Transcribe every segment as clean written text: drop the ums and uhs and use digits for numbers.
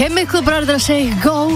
Chemical Brothers Go.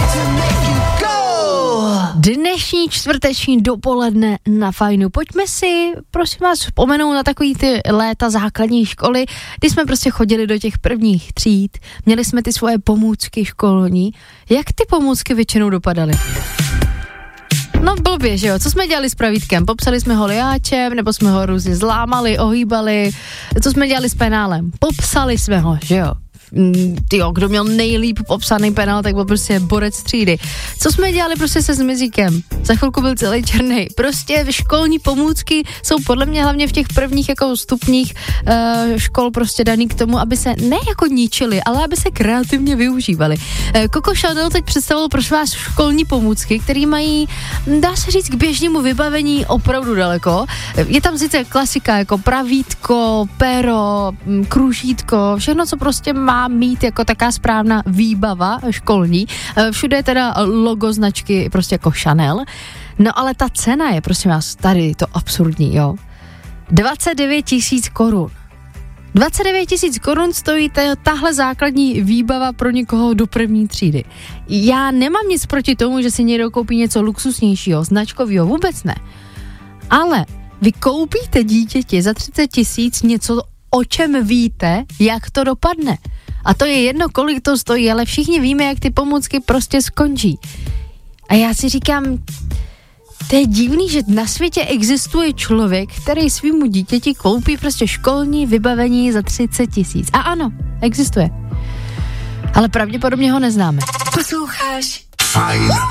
Dnešní čtvrteční dopoledne na Fajnu. Pojďme si, prosím vás, vzpomenout na takový ty léta základní školy, kdy jsme prostě chodili do těch prvních tříd, měli jsme ty svoje pomůcky školní. Jak ty pomůcky většinou dopadaly? No blbě, že jo, co jsme dělali s pravítkem? Popsali jsme ho liáčem, nebo jsme ho různě zlámali, ohýbali, co jsme dělali s penálem? Popsali jsme ho, že jo. Tyjo, kdo měl nejlíp popsaný penál, tak byl prostě borec třídy. Co jsme dělali prostě se zmizíkem? Za chvilku byl celý černý. Prostě školní pomůcky jsou podle mě hlavně v těch prvních jako stupních škol prostě daný k tomu, aby se ne jako ničili, ale aby se kreativně využívali. Coco Chanel teď představil pro vás školní pomůcky, které mají, dá se říct, k běžnému vybavení opravdu daleko. Je tam sice klasika jako pravítko, pero, kružítko, všechno, co prostě má mít jako taká správná výbava školní. Všude je teda logo značky prostě jako Chanel. No ale ta cena je, prosím vás, tady to absurdní, jo. 29 000 korun. 29 000 korun stojí tahle základní výbava pro někoho do první třídy. Já nemám nic proti tomu, že si někdo koupí něco luxusnějšího, značkovýho, vůbec ne. Ale vy koupíte dítěti za 30 000 něco, o čem víte, jak to dopadne. A to je jedno, kolik to stojí, ale všichni víme, jak ty pomůcky prostě skončí. A já si říkám, to je divný, že na světě existuje člověk, který svýmu dítěti koupí prostě školní vybavení za 30 000. A ano, existuje. Ale pravděpodobně ho neznáme. Posloucháš Fajn